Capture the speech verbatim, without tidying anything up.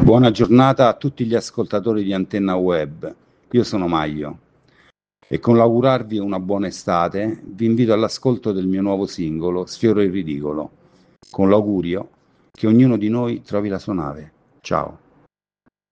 Buona giornata a tutti gli ascoltatori di Antenna Web. Io sono Maio e con l'augurarvi una buona estate vi invito all'ascolto del mio nuovo singolo Sfioro il ridicolo, con l'augurio che ognuno di noi trovi la sua nave. Ciao.